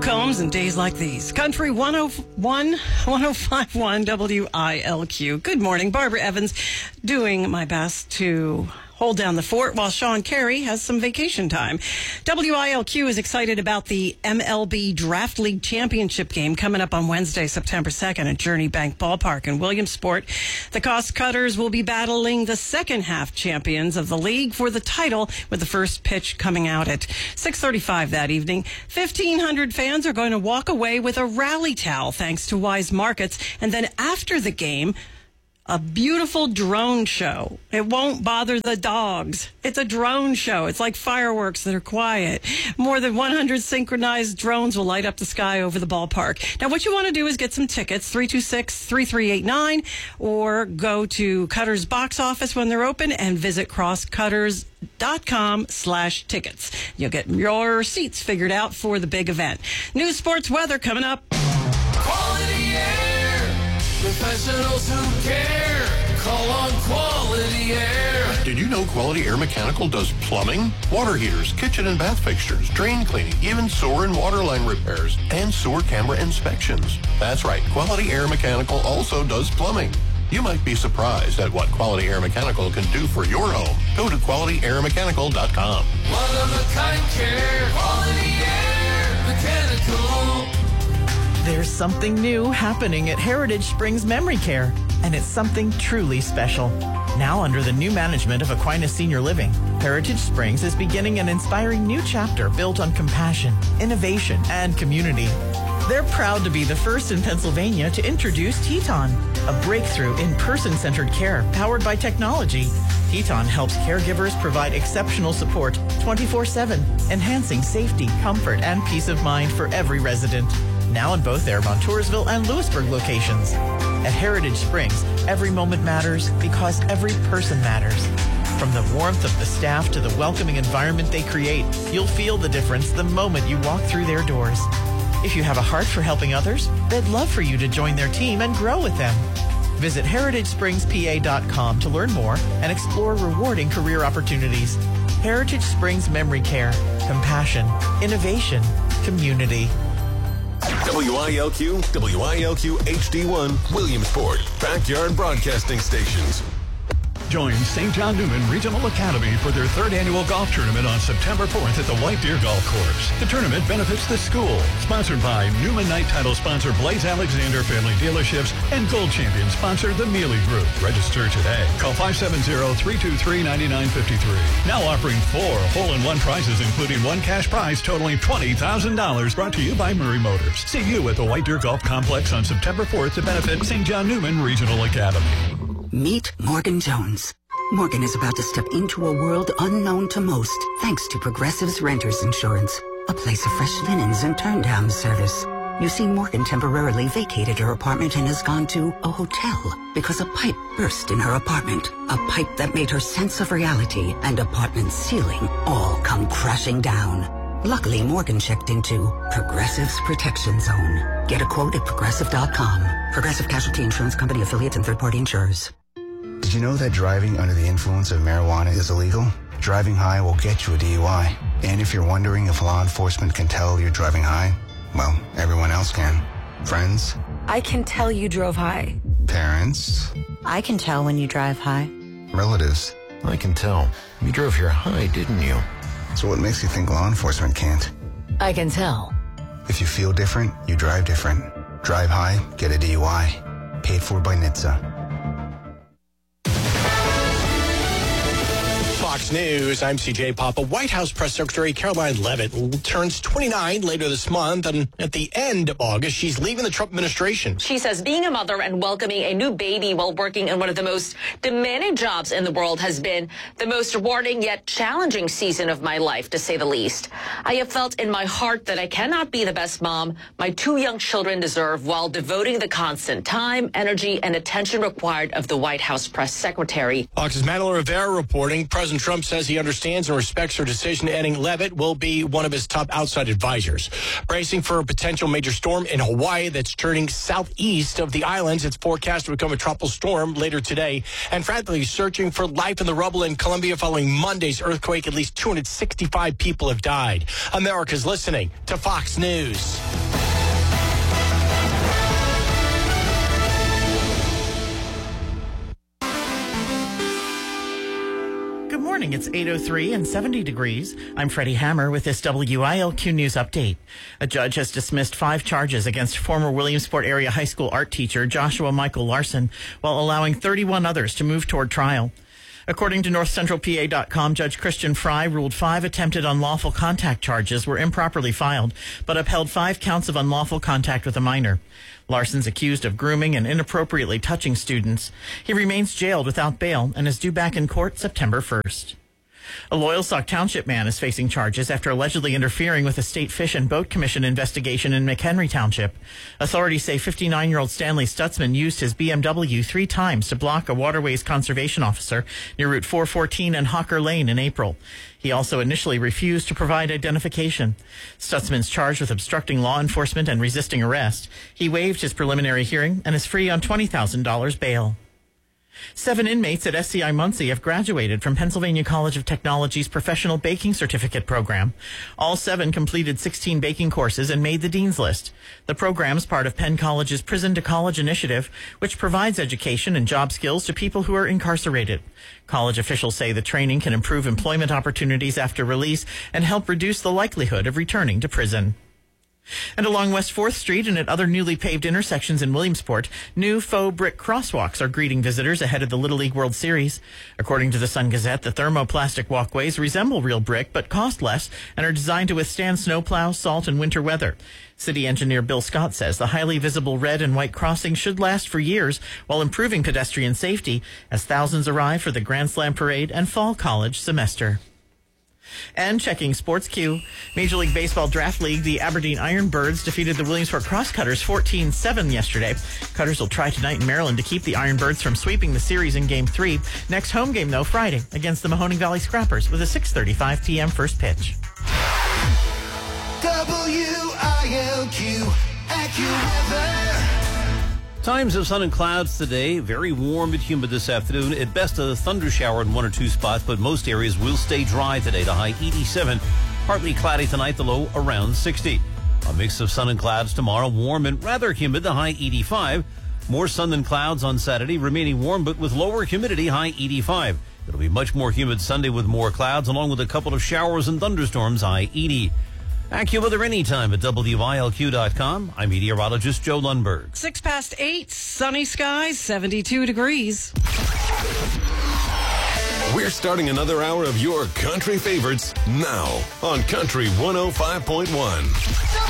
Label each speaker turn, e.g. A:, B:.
A: Combs and days like these. Country 105.1 WILQ. Good morning. Barbara Evans doing my best to hold down the fort while Sean Carey has some vacation time. WILQ is excited about the MLB Draft League Championship game coming up on Wednesday, September 2nd at Journey Bank Ballpark in Williamsport. The Cost Cutters will be battling the second half champions of the league for the title, with the first pitch coming out at 6:35 that evening. 1,500 fans are going to walk away with a rally towel thanks to Wise Markets. And then after the game, a beautiful drone show. It won't bother the dogs. It's a drone show. It's like fireworks that are quiet. More than 100 synchronized drones will light up the sky over the ballpark. Now, what you want to do is get some tickets, 326-3389, or go to Cutters box office when they're open and visit crosscutters.com/tickets. You'll get your seats figured out for the big event. News, sports, weather coming up.
B: Quality Air. Professionals who care. Call on Quality Air.
C: Did you know Quality Air Mechanical does plumbing, water heaters, kitchen and bath fixtures, drain cleaning, even sewer and water line repairs, and sewer camera inspections? That's right, Quality Air Mechanical also does plumbing. You might be surprised at what Quality Air Mechanical can do for your home. Go to QualityAirMechanical.com.
B: One-of-a-kind care. Quality Air Mechanical.
D: There's something new happening at Heritage Springs Memory Care, and it's something truly special. Now under the new management of Aquinas Senior Living, Heritage Springs is beginning an inspiring new chapter built on compassion, innovation, and community. They're proud to be the first in Pennsylvania to introduce Teton, a breakthrough in person-centered care powered by technology. Teton helps caregivers provide exceptional support 24/7, enhancing safety, comfort, and peace of mind for every resident. Now in both their Montoursville and Lewisburg locations. At Heritage Springs, every moment matters because every person matters. From the warmth of the staff to the welcoming environment they create, you'll feel the difference the moment you walk through their doors. If you have a heart for helping others, they'd love for you to join their team and grow with them. Visit heritagespringspa.com to learn more and explore rewarding career opportunities. Heritage Springs Memory Care. Compassion, innovation, community.
E: WILQ, WILQ HD1, Williamsport, Backyard Broadcasting Stations.
F: Join St. John Newman Regional Academy for their third annual golf tournament on September 4th at the White Deer Golf Course. The tournament benefits the school. Sponsored by Newman Knight title sponsor Blaze Alexander Family Dealerships and Gold Champion sponsor the Mealy Group. Register today. Call 570-323-9953. Now offering 4 hole-in-one prizes, including one cash prize totaling $20,000. Brought to you by Murray Motors. See you at the White Deer Golf Complex on September 4th to benefit St. John Newman Regional Academy.
G: Meet Morgan Jones. Morgan is about to step into a world unknown to most, thanks to Progressive's Renters Insurance, a place of fresh linens and turn-down service. You see, Morgan temporarily vacated her apartment and has gone to a hotel because a pipe burst in her apartment, a pipe that made her sense of reality and apartment ceiling all come crashing down. Luckily, Morgan checked into Progressive's Protection Zone. Get a quote at Progressive.com. Progressive Casualty Insurance Company, affiliates, and third-party insurers.
H: Did you know that driving under the influence of marijuana is illegal? Driving high will get you a DUI. And if you're wondering if law enforcement can tell you're driving high, well, everyone else can. Friends?
I: I can tell you drove high.
H: Parents?
I: I can tell when you drive high.
H: Relatives?
J: I can tell. You drove here high, didn't you?
H: So what makes you think law enforcement can't?
I: I can tell.
H: If you feel different, you drive different. Drive high, get a DUI. Paid for by NHTSA.
K: Fox News, I'm CJ Papa. White House Press Secretary Caroline Leavitt turns 29 later this month, and at the end of August, she's leaving the Trump administration.
L: She says being a mother and welcoming a new baby while working in one of the most demanding jobs in the world has been the most rewarding yet challenging season of my life, to say the least. I have felt in my heart that I cannot be the best mom my 2 young children deserve while devoting the constant time, energy, and attention required of the White House Press Secretary.
K: Fox's Madeline Rivera reporting President Trump says he understands and respects her decision. Adding Levitt will be one of his top outside advisors. Bracing for a potential major storm in Hawaii that's turning southeast of the islands. It's forecast to become a tropical storm later today. And frantically searching for life in the rubble in Colombia following Monday's earthquake. At least 265 people have died. America's listening to Fox News.
D: Good morning. It's 8:03 and 70 degrees. I'm Freddie Hammer with this WILQ News update. A judge has dismissed 5 charges against former Williamsport area high school art teacher Joshua Michael Larson, while allowing 31 others to move toward trial. According to NorthCentralPA.com, Judge Christian Fry ruled 5 attempted unlawful contact charges were improperly filed, but upheld 5 counts of unlawful contact with a minor. Larson's accused of grooming and inappropriately touching students. He remains jailed without bail and is due back in court September 1st. A Loyalsock Township man is facing charges after allegedly interfering with a state fish and boat commission investigation in McHenry Township. Authorities say 59-year-old Stanley Stutzman used his BMW 3 times to block a waterways conservation officer near Route 414 and Hawker Lane in April. He also initially refused to provide identification. Stutzman's charged with obstructing law enforcement and resisting arrest. He waived his preliminary hearing and is free on $20,000 bail. 7 inmates at SCI Muncie have graduated from Pennsylvania College of Technology's Professional Baking Certificate program. All 7 completed 16 baking courses and made the Dean's List. The program is part of Penn College's Prison to College initiative, which provides education and job skills to people who are incarcerated. College officials say the training can improve employment opportunities after release and help reduce the likelihood of returning to prison. And along West 4th Street and at other newly paved intersections in Williamsport, new faux brick crosswalks are greeting visitors ahead of the Little League World Series. According to the Sun Gazette, the thermoplastic walkways resemble real brick but cost less and are designed to withstand snowplow, salt, and winter weather. City engineer Bill Scott says the highly visible red and white crossing should last for years while improving pedestrian safety as thousands arrive for the Grand Slam Parade and Fall College semester. And checking Sports Q, Major League Baseball Draft League, the Aberdeen Ironbirds defeated the Williamsport Crosscutters 14-7 yesterday. Cutters will try tonight in Maryland to keep the Ironbirds from sweeping the series in Game 3. Next home game, though, Friday against the Mahoning Valley Scrappers with a 6:35 p.m. first pitch.
B: WILQ AccuWeather.
M: Times of sun and clouds today. Very warm and humid this afternoon. At best, a thunder shower in 1 or 2 spots, but most areas will stay dry today. The high 87. Partly cloudy tonight, the low around 60. A mix of sun and clouds tomorrow. Warm and rather humid, the high 85. More sun than clouds on Saturday, remaining warm but with lower humidity, high 85. It'll be much more humid Sunday with more clouds, along with a couple of showers and thunderstorms, high 80. AccuWeather anytime at WILQ.com. I'm meteorologist Joe Lundberg.
A: 8:06, sunny skies, 72 degrees.
E: We're starting another hour of your country favorites now on Country 105.1.